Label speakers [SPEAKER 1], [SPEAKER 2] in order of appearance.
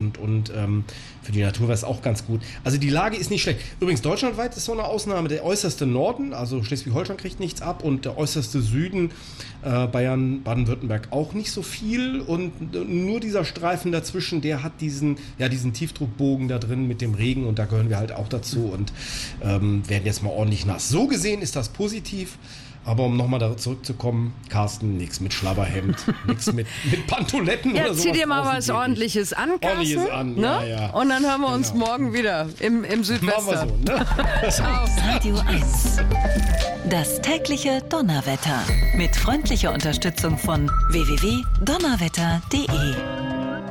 [SPEAKER 1] und für die Natur wäre es auch ganz gut. Also die Lage ist nicht schlecht. Übrigens, deutschlandweit ist so eine Ausnahme. Der äußerste Norden, also Schleswig-Holstein kriegt nichts ab und der äußerste Süden, Bayern, Baden-Württemberg auch nicht so viel und nur dieser Streifen dazwischen, der hat diesen Tiefdruckbogen da drin mit dem Regen und da gehören wir halt auch dazu und werden jetzt mal ordentlich nass. So gesehen ist das positiv. Aber um nochmal da zurückzukommen, Carsten, nichts mit Schlabberhemd, nichts mit Pantoletten oder so.
[SPEAKER 2] Ja, zieh dir mal was Ordentliches an, Carsten.
[SPEAKER 1] Ordentliches an,
[SPEAKER 2] ne?
[SPEAKER 1] ja.
[SPEAKER 2] Und dann hören wir uns morgen wieder im Südwester.
[SPEAKER 1] Machen wir so, ne?
[SPEAKER 3] Radio 1. Das tägliche Donnerwetter. Mit freundlicher Unterstützung von www.donnerwetter.de.